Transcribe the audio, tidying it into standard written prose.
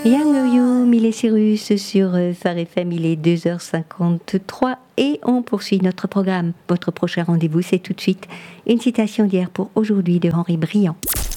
Young You, Miley Cyrus sur Phare FM, il est 2h53 et on poursuit notre programme. Votre prochain rendez-vous, c'est tout de suite une citation d'hier pour aujourd'hui de Henri Briand.